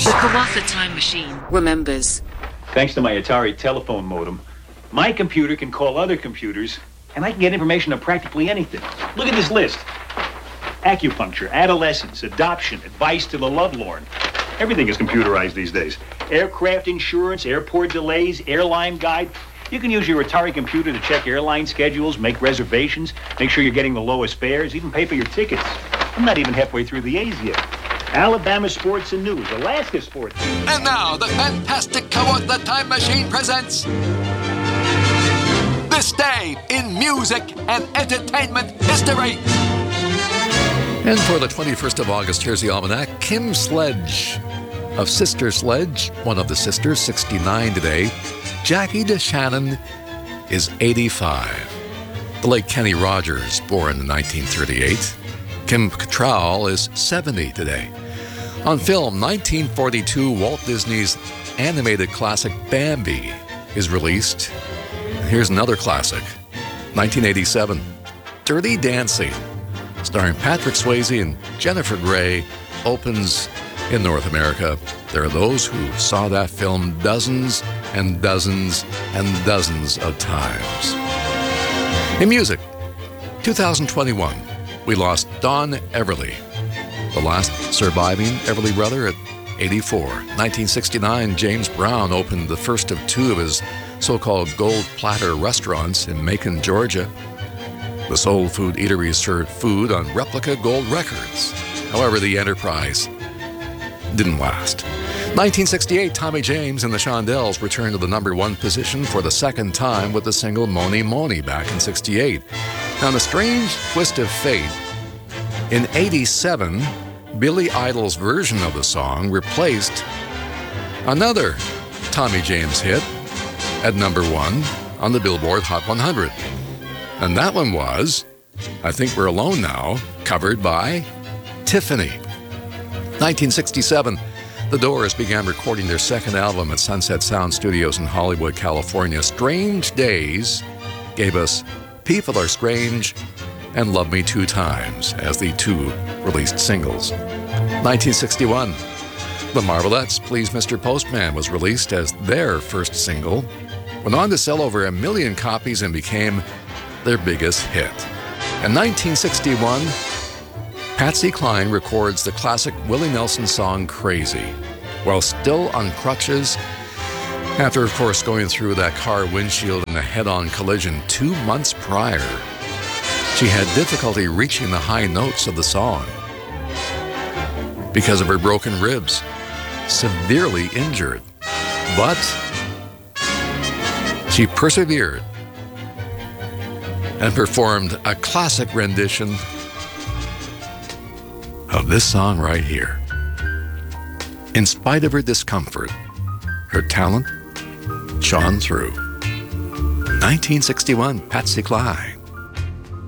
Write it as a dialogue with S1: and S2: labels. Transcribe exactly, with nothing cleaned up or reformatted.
S1: The Kawatha Time Machine remembers.
S2: Thanks to my Atari telephone modem, my computer can call other computers, and I can get information on practically anything. Look at this list. Acupuncture, adolescence, adoption, advice to the lovelorn. Everything is computerized these days. Aircraft insurance, airport delays, airline guide. You can use your Atari computer to check airline schedules, make reservations, make sure you're getting the lowest fares, even pay for your tickets. I'm not even halfway through the A's yet. Alabama Sports and News, Alaska Sports News.
S3: And now, the fantastic Kawatha Time Machine presents This Day in Music and Entertainment History.
S4: And for the twenty-first of August, here's the almanac. Kim Sledge of Sister Sledge, one of the sisters, sixty-nine today. Jackie DeShannon is eighty-five. The late Kenny Rogers, born in nineteen thirty-eight. Kim Cattrall is seventy today. On film, nineteen forty-two, Walt Disney's animated classic Bambi is released. Here's another classic, nineteen eighty-seven, Dirty Dancing, starring Patrick Swayze and Jennifer Grey, opens in North America. There are those who saw that film dozens and dozens and dozens of times. In music, two thousand twenty-one, we lost Don Everly, the last surviving Everly brother at eighty-four. nineteen sixty-nine, James Brown opened the first of two of his so-called gold platter restaurants in Macon, Georgia. The soul food eatery served food on replica gold records. However, the enterprise didn't last. nineteen sixty-eight, Tommy James and the Shondells returned to the number one position for the second time with the single Mony Mony back in sixty-eight. Now, in a strange twist of fate, in eighty-seven, Billy Idol's version of the song replaced another Tommy James hit at number one on the Billboard Hot one hundred. And that one was I Think We're Alone Now, covered by Tiffany. nineteen sixty-seven, The Doors began recording their second album at Sunset Sound Studios in Hollywood, California. Strange Days gave us People Are Strange and Love Me Two Times as the two released singles. nineteen sixty-one, The Marvelettes' Please Mister Postman was released as their first single, went on to sell over a million copies and became their biggest hit. In nineteen sixty-one, Patsy Cline records the classic Willie Nelson song Crazy, while still on crutches after, of course, going through that car windshield in a head-on collision two months prior. She had difficulty reaching the high notes of the song because of her broken ribs, severely injured. But she persevered and performed a classic rendition of this song right here. In spite of her discomfort, her talent shone through. nineteen sixty-one, Patsy Cline.